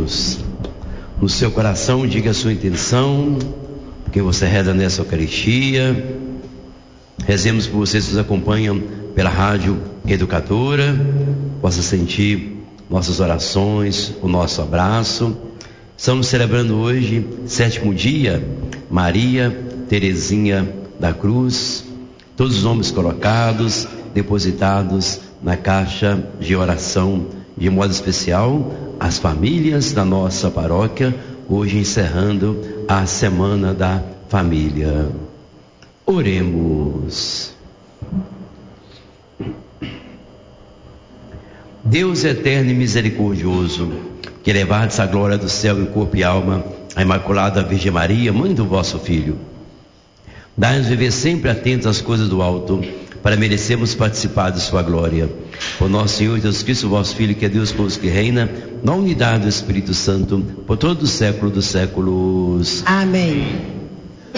Deus. No seu coração, diga a sua intenção, porque você reza nessa Eucaristia. Rezemos por vocês que nos acompanham pela Rádio Educadora, possa sentir nossas orações, o nosso abraço. Estamos celebrando hoje, 7º dia, Maria Terezinha da Cruz, todos os nomes colocados, depositados na caixa de oração, de modo especial, as famílias da nossa paróquia, hoje encerrando a Semana da Família. Oremos. Deus eterno e misericordioso, que levastes a glória do céu em corpo e alma a Imaculada Virgem Maria, mãe do vosso Filho, dai-nos viver sempre atentos às coisas do alto, para merecermos participar de sua glória. Por nosso Senhor Jesus Cristo, vosso Filho, que é Deus conosco, que reina na unidade do Espírito Santo, por todo o século dos séculos. Amém.